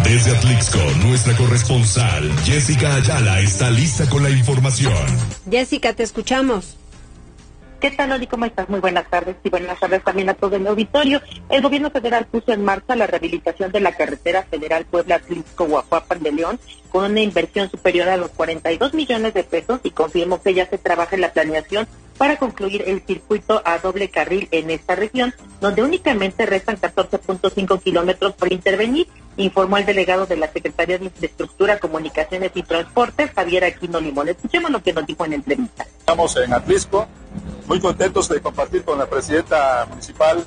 Desde Atlixco, nuestra corresponsal Jessica Ayala está lista con la información. Jessica, te escuchamos. ¿Qué tal, Oli? ¿Cómo estás? Muy buenas tardes y buenas tardes también a todo el auditorio. El gobierno federal puso en marcha la rehabilitación de la carretera federal Puebla-Atlixco-Huajuapan de León con una inversión superior a los 42 millones de pesos y confirmó que ya se trabaja en la planeación para concluir el circuito a doble carril en esta región, donde únicamente restan 14.5 kilómetros por intervenir, informó el delegado de la Secretaría de Infraestructura, Comunicaciones y Transportes, Javier Aquino Limón. Escuchemos lo que nos dijo en entrevista. Estamos en Atlixco, muy contentos de compartir con la presidenta municipal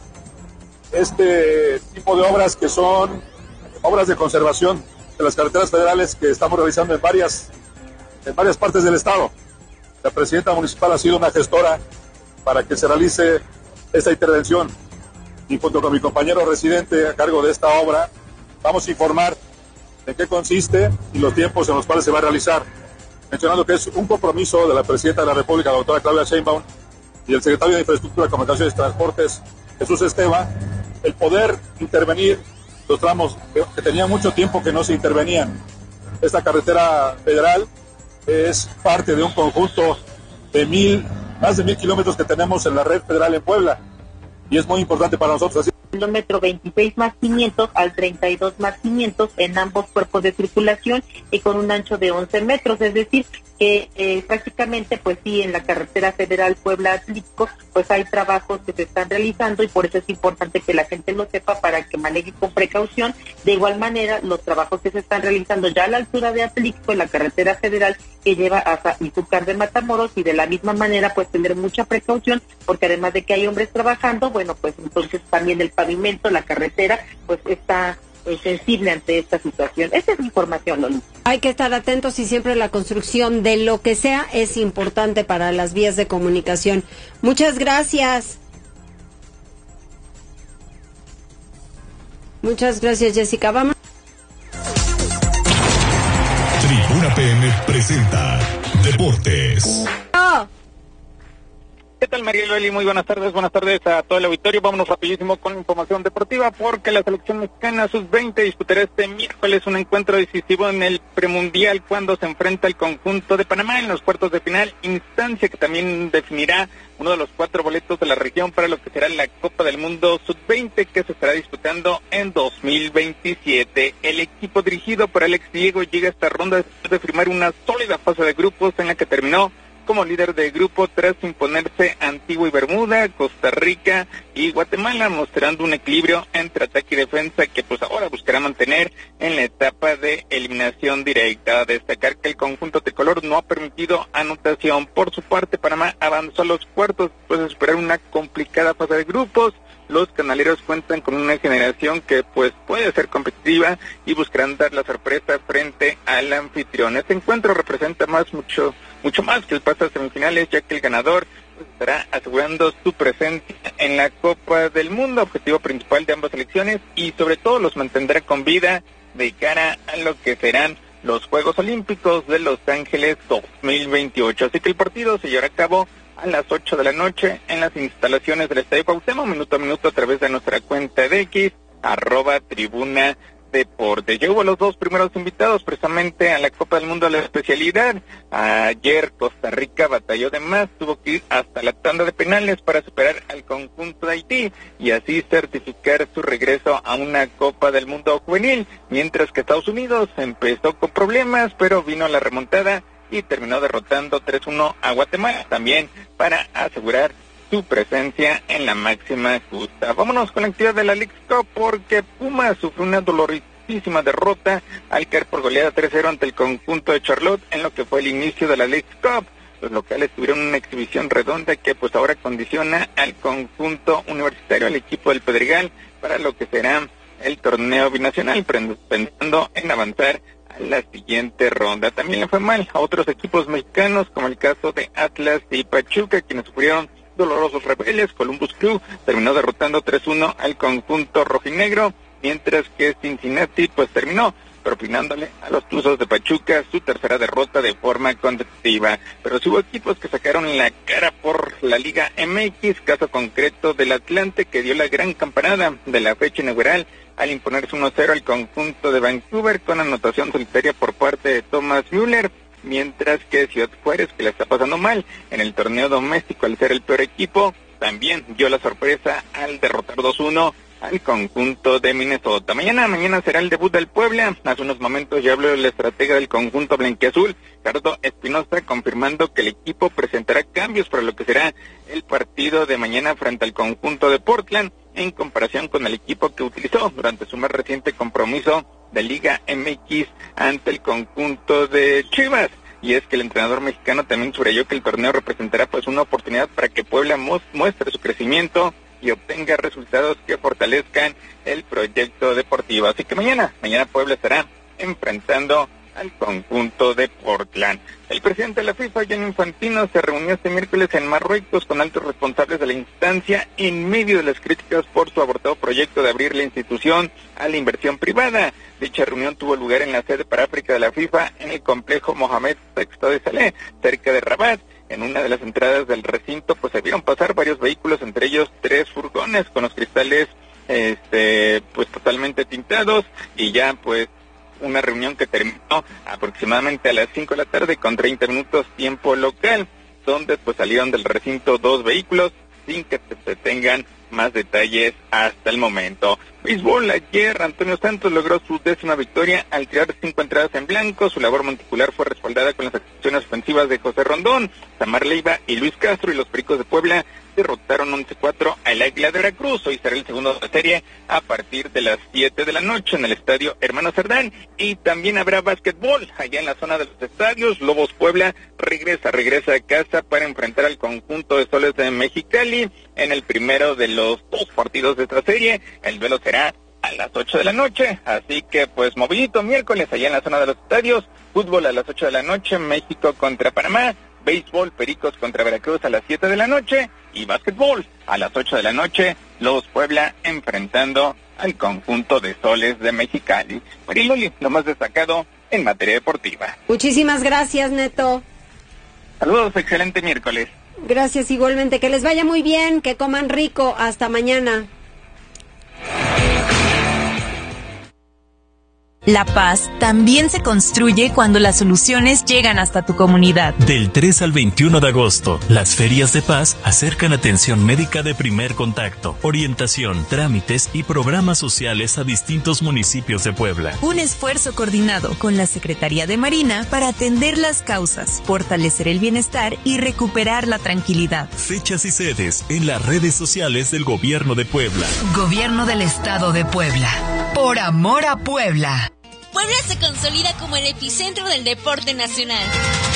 este tipo de obras que son obras de conservación de las carreteras federales que estamos realizando en varias partes del estado. La presidenta municipal ha sido una gestora para que se realice esta intervención y junto con mi compañero residente a cargo de esta obra vamos a informar en qué consiste y los tiempos en los cuales se va a realizar, mencionando que es un compromiso de la presidenta de la República, la doctora Claudia Sheinbaum, y el secretario de Infraestructura, Comunicaciones y Transportes, Jesús Esteva, el poder intervenir los tramos que tenían mucho tiempo que no se intervenían. Esta carretera federal es parte de un conjunto de más de 1,000 kilómetros que tenemos en la red federal en Puebla, y es muy importante para nosotros. Kilómetro 26 más 500 al 32 más 500 en ambos cuerpos de circulación y con un ancho de 11 metros, es decir, que prácticamente, pues sí, en la carretera federal Puebla-Atlixco, pues hay trabajos que se están realizando y por eso es importante que la gente lo sepa para que maneje con precaución. De igual manera, los trabajos que se están realizando ya a la altura de Atlixco, en la carretera federal que lleva hasta Izúcar de Matamoros, y de la misma manera, pues tener mucha precaución, porque además de que hay hombres trabajando, bueno, pues entonces también el pavimento, la carretera, pues está sensible ante esta situación. Esta es mi información, Loli. Hay que estar atentos y siempre la construcción de lo que sea es importante para las vías de comunicación. Muchas gracias. Muchas gracias, Jessica. Vamos. Tribuna PM presenta Deportes. ¿Qué tal, María Loli? Muy buenas tardes a todo el auditorio. Vámonos rapidísimo con información deportiva porque la selección mexicana sub-20 disputará este miércoles un encuentro decisivo en el premundial cuando se enfrenta al conjunto de Panamá en los cuartos de final, instancia que también definirá uno de los 4 boletos de la región para lo que será la Copa del Mundo sub-20 que se estará disputando en 2027. El equipo dirigido por Alex Diego llega a esta ronda después de firmar una sólida fase de grupos en la que terminó como líder de grupo tras imponerse a Antigua y Bermuda, Costa Rica y Guatemala, mostrando un equilibrio entre ataque y defensa que pues ahora buscará mantener en la etapa de eliminación directa. A destacar que el conjunto tricolor no ha permitido anotación. Por su parte, Panamá avanzó a los cuartos después de superar una complicada fase de grupos. Los canaleros cuentan con una generación que pues puede ser competitiva y buscarán dar la sorpresa frente al anfitrión. Este encuentro representa mucho más que el paso a semifinales, ya que el ganador estará asegurando su presencia en la Copa del Mundo, objetivo principal de ambas selecciones, y sobre todo los mantendrá con vida de cara a lo que serán los Juegos Olímpicos de Los Ángeles 2028. Así que el partido se llevará a cabo a las 8 de la noche en las instalaciones del Estadio Cuauhtémoc, minuto a minuto a través de nuestra cuenta de X, @Tribuna Deportes. Yo hubo los 2 primeros invitados precisamente a la Copa del Mundo de la especialidad. Ayer Costa Rica batalló de más, tuvo que ir hasta la tanda de penales para superar al conjunto de Haití y así certificar su regreso a una Copa del Mundo juvenil, mientras que Estados Unidos empezó con problemas, pero vino la remontada y terminó derrotando 3-1 a Guatemala, también para asegurar su presencia en la máxima justa. Vámonos con la actividad de la Leagues Cup porque Pumas sufrió una dolorosísima derrota al caer por goleada 3-0 ante el conjunto de Charlotte en lo que fue el inicio de la Leagues Cup. Los locales tuvieron una exhibición redonda que pues ahora condiciona al conjunto universitario, al equipo del Pedregal, para lo que será el torneo binacional, pensando en avanzar a la siguiente ronda. También le fue mal a otros equipos mexicanos, como el caso de Atlas y Pachuca, quienes sufrieron dolorosos reveles. Columbus Crew terminó derrotando 3-1 al conjunto rojinegro, mientras que Cincinnati pues terminó propinándole a los Tuzos de Pachuca su tercera derrota de forma consecutiva. Pero sí hubo equipos que sacaron la cara por la Liga MX, caso concreto del Atlante, que dio la gran campanada de la fecha inaugural al imponerse 1-0 al conjunto de Vancouver con anotación solitaria por parte de Thomas Müller, mientras que Ciudad Juárez, que la está pasando mal en el torneo doméstico al ser el peor equipo, también dio la sorpresa al derrotar 2-1 al conjunto de Minnesota. Mañana será el debut del Puebla. Hace unos momentos ya habló el estratega del conjunto blanquiazul, Ricardo Espinosa, confirmando que el equipo presentará cambios para lo que será el partido de mañana frente al conjunto de Portland, en comparación con el equipo que utilizó durante su más reciente compromiso de Liga MX ante el conjunto de Chivas. Y es que el entrenador mexicano también subrayó que el torneo representará pues una oportunidad para que Puebla muestre su crecimiento y obtenga resultados que fortalezcan el proyecto deportivo. Así que mañana Puebla estará enfrentando al conjunto de Portland. El presidente de la FIFA, Gianni Infantino, se reunió este miércoles en Marruecos con altos responsables de la instancia en medio de las críticas por su abortado proyecto de abrir la institución a la inversión privada. Dicha reunión tuvo lugar en la sede para África de la FIFA en el complejo Mohamed VI de Saleh, cerca de Rabat. En una de las entradas del recinto pues se vieron pasar varios vehículos, entre ellos 3 furgones con los cristales pues totalmente tintados, y ya pues una reunión que terminó aproximadamente a las 5 de la tarde con 30 minutos tiempo local, donde pues salieron del recinto 2 vehículos sin que se tengan más detalles hasta el momento. Béisbol, ayer Antonio Santos logró su 10ª victoria al tirar 5 entradas en blanco. Su labor monticular fue respaldada con las acciones ofensivas de José Rondón, Samar Leiva y Luis Castro, y los Pericos de Puebla derrotaron 11-4 al Águila de Veracruz. Hoy será el segundo de la serie a partir de las 7 de la noche en el estadio Hermano Cerdán, y también habrá básquetbol allá en la zona de los estadios. Lobos Puebla regresa a casa para enfrentar al conjunto de Soles de Mexicali en el primero de los 2 partidos de esta serie. El duelo será a las 8 de la noche, así que pues movidito miércoles allá en la zona de los estadios. Fútbol a las 8 de la noche, México contra Panamá. Béisbol, Pericos contra Veracruz a las 7 de la noche, y básquetbol a las 8 de la noche, Lobos Puebla enfrentando al conjunto de Soles de Mexicali. Mariloli, lo más destacado en materia deportiva. Muchísimas gracias, Neto. Saludos, excelente miércoles. Gracias igualmente, que les vaya muy bien, que coman rico, hasta mañana. La paz también se construye cuando las soluciones llegan hasta tu comunidad. Del 3 al 21 de agosto, las ferias de paz acercan atención médica de primer contacto, orientación, trámites y programas sociales a distintos municipios de Puebla. Un esfuerzo coordinado con la Secretaría de Marina para atender las causas, fortalecer el bienestar y recuperar la tranquilidad. Fechas y sedes en las redes sociales del Gobierno de Puebla. Gobierno del Estado de Puebla. Por amor a Puebla. Puebla se consolida como el epicentro del deporte nacional.